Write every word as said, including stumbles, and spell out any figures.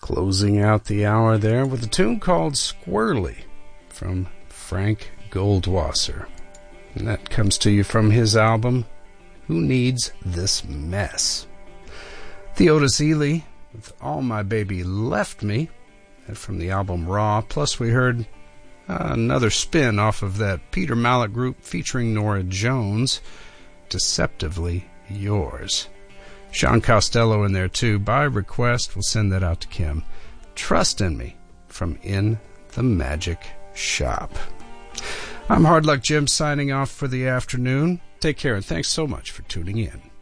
Closing out the hour there with a tune called Squirrely from Frank Goldwasser. And that comes to you from his album, Who Needs This Mess? The Otis Ely with All My Baby Left Me, and from the album Raw. Plus we heard uh, another spin off of that Peter Mallett group featuring Nora Jones, Deceptively Yours. Sean Costello in there too. By request, we'll send that out to Kim. Trust in Me from In the Magic Shop. I'm Hard Luck Jim signing off for the afternoon. Take care and thanks so much for tuning in.